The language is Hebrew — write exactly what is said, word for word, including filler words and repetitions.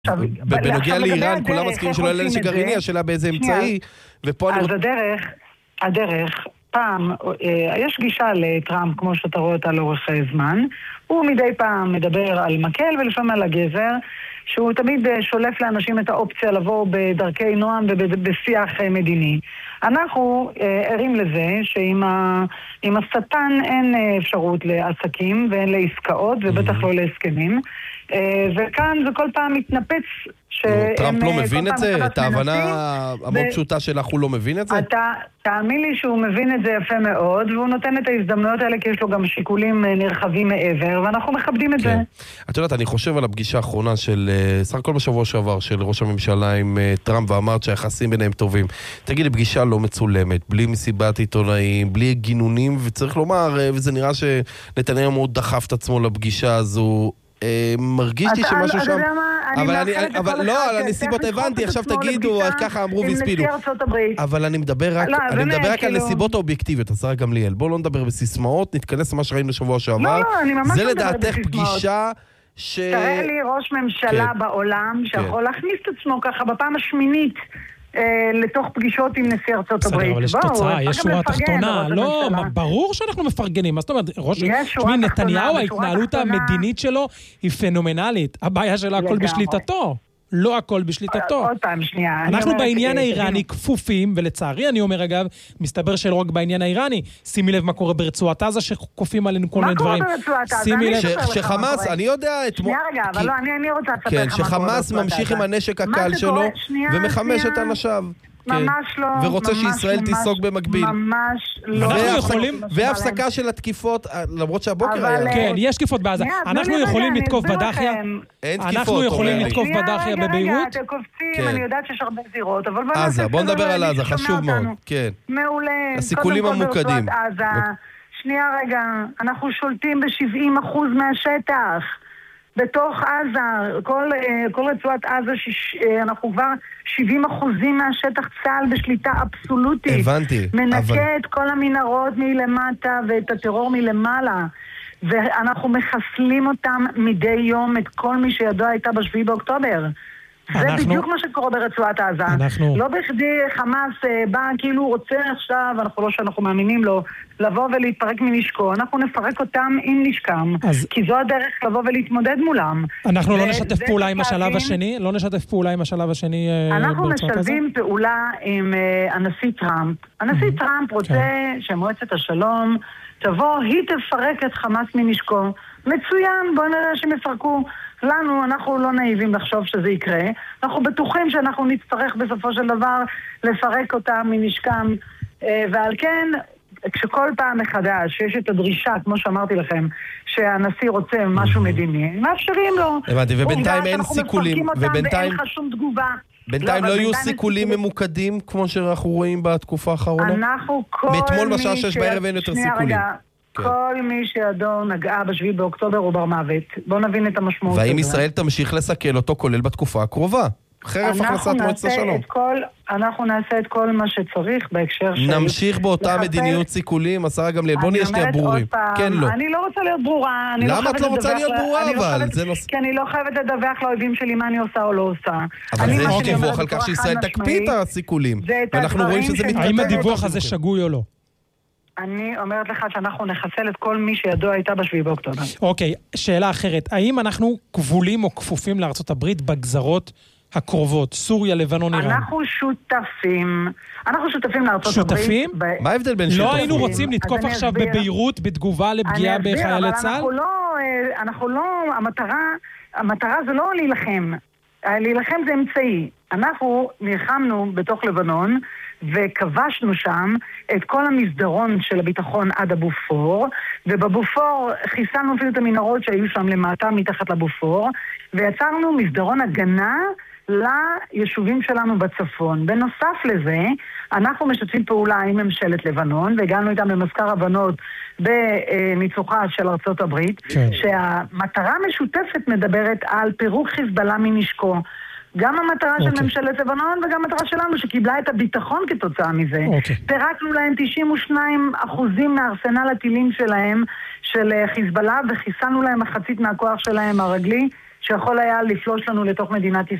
בנוגע לאיראן, כולם מסכימים שלא יהיה נשק גרעיני, השאלה באיזה אמצעי, ופה אני... אז הדרך, הדרך, פעם, יש גישה לטראמפ, כמו שאתה רואה אותה לאורך זמן, הוא מדי פעם מדבר על מקל ולפעמים על הגזר, שהוא תמיד שולף לאנשים את האופציה לבוא בדרכי נועם ובשיח מדיני. אנחנו ערים לזה שעם השטן אין אפשרות לעסקים ואין לעסקאות ובטח לא להסכמים, וכאן זה כל פעם מתנפץ. טראמפ לא מבין את זה? את ההבנה המאוד פשוטה שלך הוא לא מבין את זה? תאמין לי שהוא מבין את זה יפה מאוד, והוא נותן את ההזדמנויות האלה כי יש לו גם שיקולים נרחבים מעבר, ואנחנו מכבדים את זה. את יודעת, אני חושב על הפגישה האחרונה של, סך הכל בשבוע שעבר, של ראש הממשלה עם טראמפ, ואמרת שהיחסים ביניהם טובים. תגיד לי, פגישה לא מצולמת, בלי מסיבת עיתונאים, בלי גינונים, וצריך לומר, וזה נראה שנתניהו מאוד דחף את עצמו לפגישה הזו, מרגיש לי שמשהו שם... אבל אני, אבל לא, על הנסיבות הבנתי, עכשיו תגידו, ככה אמרו והספידו. אבל אני מדבר רק, אני מדבר רק על נסיבות האובייקטיביות, השרה גמליאל. בואו לא נדבר בסיסמאות, נתכנס למה שראינו לשבוע שעבר. זה לדעתך פגישה ש... תראה לי ראש ממשלה בעולם שיכול להכניס את עצמו ככה בפעם השמינית לתוך פגישות עם נשיא ארצות הברית. אבל יש תוצאה, יש שורה תחתונה. לא, ברור שאנחנו מפרגנים. מה זאת אומרת, ראש נתניהו, ההתנהלות המדינית שלו היא פנומנלית. הבעיה שלה הכל בשליטתו. לא הכל בשליטתו. עוד פעם, שנייה. אנחנו בעניין האיראני כפופים, ולצערי אני אומר אגב, מסתבר שלא רק בעניין האיראני, שימי לב מה קורה ברצועת עזה, שכופים עלינו כל מיני דברים. מה קורה ברצועת עזה? שחמאס, אני יודע... שנייה רגע, אבל לא, אני רוצה לספר לך מה קורה ברצועת עזה. שחמאס ממשיך עם הנשק הקל שלו, ומחמש את אנשיו. ממש לא. ורוצה שישראל תיסוג במקביל. ממש לא. והפסקה של התקיפות, למרות שהבוקר היה. כן, יש תקיפות בעזה. אנחנו יכולים לתקוף בדחיה. אין תקיפות. אנחנו יכולים לתקוף בדחיה בביירות. רגע, אתם קופצים, אני יודעת שיש הרבה זירות, אבל... עזה, בוא נדבר על עזה, חשוב מאוד. כן. מעולה. הסיכולים הממוקדים. שנייה רגע, אנחנו שולטים ב-שבעים אחוז מהשטח. בתוך עזה, כל, כל רצועת עזה, שיש, אנחנו כבר שבעים אחוזים מהשטח צה"ל בשליטה אבסולוטית. הבנתי. מנקה אבל... את כל המנהרות מלמטה ואת הטרור מלמעלה. ואנחנו מחסלים אותם מדי יום, את כל מי שידוע הייתה בשביעי באוקטובר. זה אנחנו... בדיוק מה שקורה ברצועת עזה. אנחנו... לא בכדי חמאס בא כאילו רוצה עכשיו, אנחנו לא שאנחנו מאמינים לו, לבוא ולהתפרק מנשקו. אנחנו נפרק אותם עם נשקם, אז... כי זו הדרך לבוא ולהתמודד מולם. אנחנו ו... לא נשתף פעולה עם השלב השני? לא נשתף פעולה עם השלב השני אנחנו משלבים פעולה עם uh, הנשיא טראמפ. הנשיא mm-hmm. טראמפ רוצה okay. שמועצת השלום תבוא, היא תפרק את חמאס מנשקו. מצוין, בואו נראה שמפרקו. לנו, אנחנו לא נאיבים לחשוב שזה יקרה. אנחנו בטוחים שאנחנו נצטרך בסופו של דבר לפרק אותם מנשקם. ועל כן, כשכל פעם מחדש יש את הדרישה, כמו שאמרתי לכם, שהנשיא רוצה משהו מדיני, מאפשרים לו. הבנתי, ובינתיים אין סיכולים. ובינתיים... ואין לך שום תגובה. בינתיים לא יהיו סיכולים ממוקדים, כמו שאנחנו רואים בתקופה האחרונה? אנחנו כל מי... מאתמול בשעה שש בערב אין יותר סיכולים. כל מי שידו נגעה בשביעי באוקטובר הוא בר מוות. בואו נבין את המשמעות. והאם ישראל תמשיך לסכל אותו כולל בתקופה הקרובה? חרף הכנסת מועצת השלום. אנחנו נעשה את כל מה שצריך בהקשר של... נמשיך באותה מדיניות סיכולים, השרה גמליאל. בוא נהיה שנייה ברורים. כן, לא. אני לא רוצה להיות ברורה. למה את לא רוצה להיות ברורה אבל? כי אני לא חייבת לדווח לאויבים שלי מה אני עושה או לא עושה. אבל זה יש דיווח על כך שישראל תקפיא את הסיכולים. ואנחנו רואים שזה מתקדם. האם הדיווח הזה שגוי או לא? אני אומרת לך שאנחנו נחסל את כל מי שידוע הייתה בשביעי באוקטובר. אוקיי, שאלה אחרת. האם אנחנו כבולים או כפופים לארצות הברית בגזרות הקרובות? סוריה, לבנון, איראן. אנחנו שותפים. אנחנו שותפים לארצות הברית. שותפים? מה ההבדל בין שותפים? לא היינו רוצים לתקוף עכשיו בביירות בתגובה לפגיעה בחיילי צה"ל? אנחנו לא, אנחנו לא, המטרה, המטרה זה לא להילחם. להילחם זה אמצעי. אנחנו נלחמנו בתוך לבנון, וכבשנו שם את כל המסדרון של הביטחון עד הבופור, ובבופור חיסלנו אפילו את המנהרות שהיו שם למטה מתחת לבופור, ויצרנו מסדרון הגנה ליישובים שלנו בצפון. בנוסף לזה, אנחנו משתפים פעולה עם ממשלת לבנון, והגענו איתם למזכר הבנות בניצוחה של ארצות הברית, כן. שהמטרה המשותפת מדברת על פירוק חיזבאללה מנשקו. גם המטרה okay. של ממשלת לבנון וגם המטרה שלנו שקיבלה את הביטחון כתוצאה מזה. Okay. פירקנו להם תשעים ושניים אחוזים מארסנל הטילים שלהם של חיזבאללה וחיסלנו להם מחצית מהכוח שלהם הרגלי שיכול היה לפלוש לנו לתוך מדינת ישראל.